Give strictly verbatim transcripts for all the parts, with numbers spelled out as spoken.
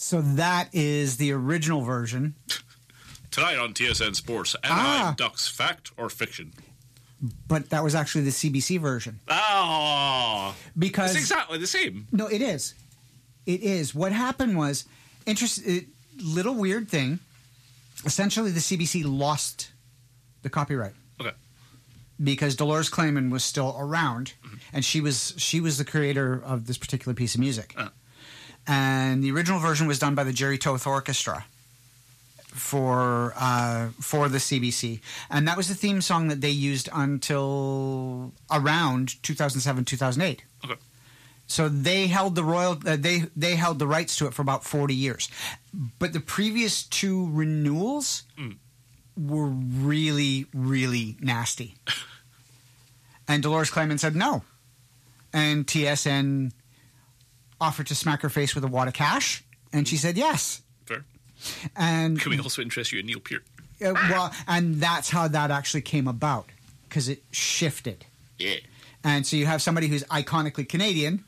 So that is the original version. Tonight on T S N Sports, Anaheim Ah. Ducks, fact or fiction? But that was actually the C B C version. Oh, Because it's exactly the same. No, it is. It is. What happened was, interest, it, little weird thing. Essentially, the C B C lost the copyright Okay. because Dolores Claman was still around, mm-hmm. and she was she was the creator of this particular piece of music. Uh. And the original version was done by the Jerry Toth Orchestra for uh, for the C B C, and that was the theme song that they used until around two thousand seven, two thousand eight. Okay. So they held the royal uh, they they held the rights to it for about forty years, but the previous two renewals mm. were really really nasty. And Dolores Claman said no, and T S N offered to smack her face with a wad of cash, and she said yes. Fair. And can we also interest you in Neil Peart? Uh, well, and that's how that actually came about, because it shifted. Yeah. And so you have somebody who's iconically Canadian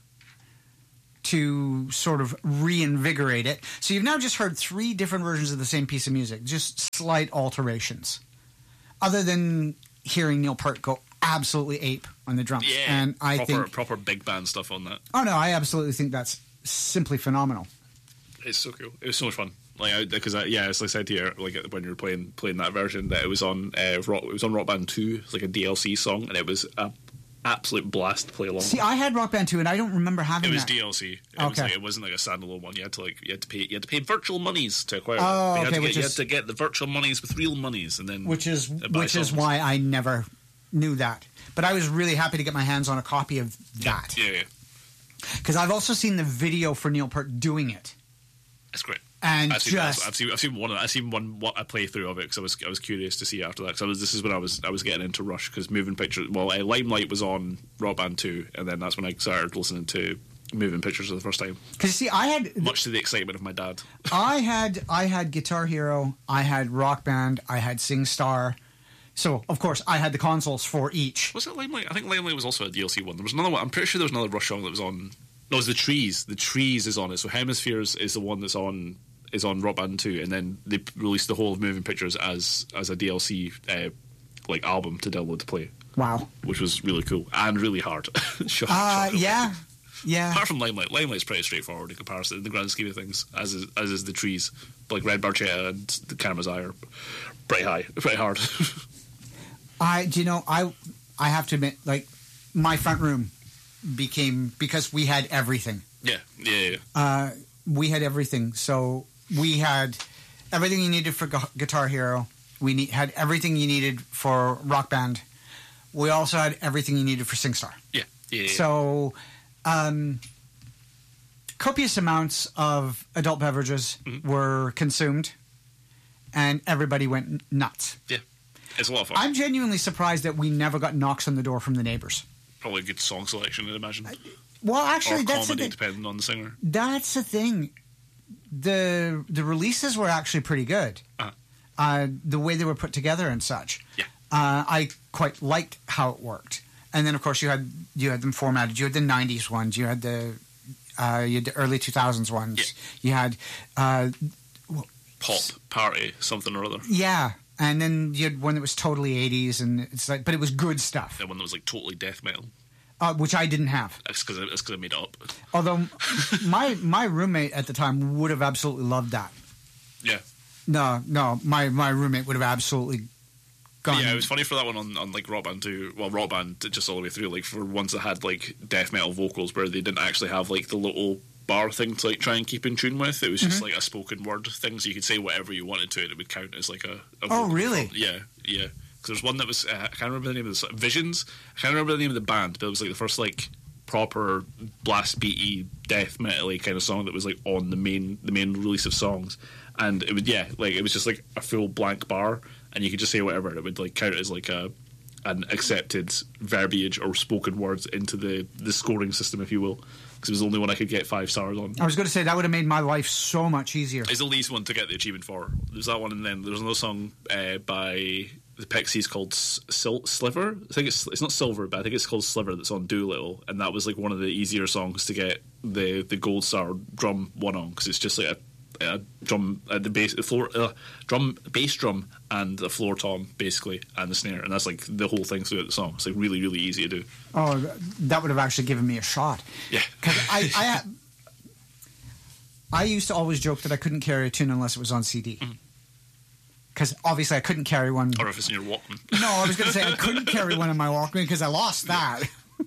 to sort of reinvigorate it. So you've now just heard three different versions of the same piece of music, just slight alterations, other than hearing Neil Peart go absolutely ape on the drums. Yeah, and I proper, think proper big band stuff on that. Oh no, I absolutely think that's simply phenomenal. It's so cool. It was so much fun. Like, because yeah, as I said to you, like when you were playing playing that version, that it was on uh, rock, it was on Rock Band two, it's like a D L C song, and it was a absolute blast to play along. See, I had Rock Band two, and I don't remember having it was that. D L C. It okay. was like, it wasn't like a standalone one. You had to like you had to pay you had to pay virtual monies to acquire oh, it. You, okay, had to get, which you is, had to get the virtual monies with real monies, and then which is which songs. is why I never knew that. But I was really happy to get my hands on a copy of that. Yeah, yeah. Because I've also seen the video for Neil Peart doing it. It's great. And I've seen, just I've seen I've seen one I've seen one what a playthrough of it because I was I was curious to see after that because I was this is when I was I was getting into Rush because Moving Pictures well uh, Limelight was on Rock Band two and then that's when I started listening to Moving Pictures for the first time. Because see, I had much to the excitement of my dad. I had I had Guitar Hero, I had Rock Band, I had SingStar. So of course I had the consoles for each. Was it Limelight? I think Limelight was also a D L C one. There was another one. I'm pretty sure there was another Rush song that was on. No, it was the Trees. The Trees is on it. So Hemispheres is the one that's on. Is on Rock Band two, and then they released the whole of Moving Pictures as as a D L C uh, like album to download to play. Wow, which was really cool and really hard. Shock, uh, shock yeah, yeah. Apart from Limelight, Limelight's pretty straightforward in comparison in the grand scheme of things, as is as is the Trees. But like Red Barchetta and the Camera's Eye are pretty high, pretty hard. I, do you know, I I have to admit, like my front room became because we had everything. Yeah, yeah, yeah. Uh, we had everything, so. We had everything you needed for Gu- Guitar Hero. We need, had everything you needed for Rock Band. We also had everything you needed for SingStar. Yeah, yeah. yeah. So, um, copious amounts of adult beverages mm-hmm. were consumed, and everybody went nuts. Yeah, it's a lot of fun. I'm genuinely surprised that we never got knocks on the door from the neighbors. Probably a good song selection, I'd imagine. Well, actually, or that's comedy, the thing. depending on the singer. That's the thing. The the releases were actually pretty good. Uh-huh. Uh, the way they were put together and such. Yeah. Uh, I quite liked how it worked. And then, of course, you had you had them formatted. You had the nineties ones. You had the uh, you had the early two thousands ones. Yeah. You had uh, pop party something or other. Yeah. And then you had one that was totally eighties, and it's like, but it was good stuff. The one that was like totally death metal. Uh, which I didn't have. That's because that's because I made it up. Although my my roommate at the time would have absolutely loved that. Yeah. No, no, my, my roommate would have absolutely gone. Yeah, it was funny for that one on, on like Rock Band two. Well, Rock Band just all the way through. Like for ones that had like death metal vocals where they didn't actually have like the little bar thing to like try and keep in tune with. It was just mm-hmm. like a spoken word thing, so you could say whatever you wanted to it. It would count as like a. a oh, really? From, yeah, yeah. Because there's one that was uh, I can't remember the name of the Visions. I can't remember the name of the band, but it was like the first like proper blast beaty death metal kind of song that was like on the main the main release of songs, and it would yeah like it was just like a full blank bar, and you could just say whatever. It would like count as like a an accepted verbiage or spoken words into the the scoring system, if you will. Because it was the only one I could get five stars on. I was going to say that would have made my life so much easier. It's the least one to get the achievement for. There's that one, and then there's another song uh, by the Pixies called Sil- Sliver. I think it's it's not Silver, but I think it's called Sliver. That's on Doolittle, and that was like one of the easier songs to get the the gold star drum one on because it's just like a a drum, uh, the bass, the floor, uh, drum, bass drum, and a floor tom basically, and the snare, and that's like the whole thing throughout the song. It's like really, really easy to do. Oh, that would have actually given me a shot. Yeah, because I, I, I used to always joke that I couldn't carry a tune unless it was on C D. Because mm-hmm. obviously I couldn't carry one. Or if it's in your Walkman. No, I was going to say I couldn't carry one in my Walkman because I lost that.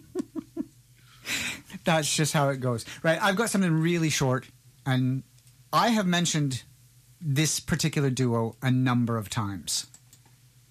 That's just how it goes. Right, I've got something really short, and I have mentioned this particular duo a number of times.